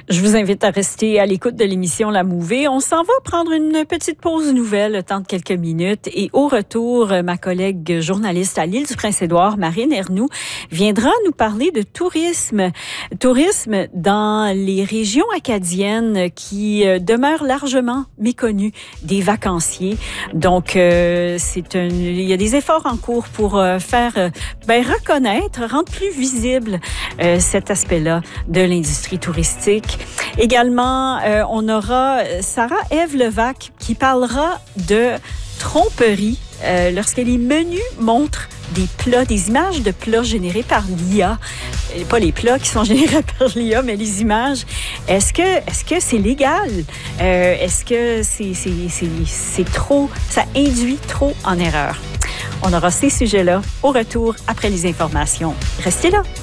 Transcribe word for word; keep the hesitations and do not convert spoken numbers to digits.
Je vous invite à rester à l'écoute de l'émission La Mouvée. On s'en va prendre une petite pause nouvelle, le temps de quelques minutes. Et au retour, ma collègue journaliste à l'île du Prince-Édouard, Marine Ernoult, viendra nous parler de tourisme. Tourisme dans les régions acadiennes qui demeurent largement méconnues des vacanciers. Donc, euh, c'est un, il y a des efforts en cours pour euh, faire euh, ben, reconnaître, rendre plus visible euh, cet aspect-là de l'industrie touristique. Également, euh, on aura Sarah-Ève Levac qui parlera de tromperie euh, lorsque les menus montrent des plats, des images de plats générés par l'I A. Pas les plats qui sont générés par l'I A, mais les images. Est-ce que est-ce que c'est légal? Euh, est-ce que c'est, c'est, c'est, c'est trop, ça induit trop en erreur? On aura ces sujets-là au retour après les informations. Restez là!